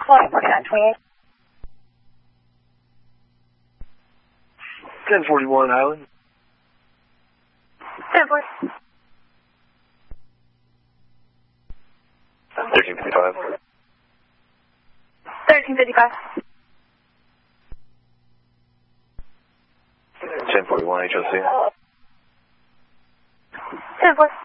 calling working on 28. 1041 Island. 1040. 1355. 1355. 1041 HOC. 1040.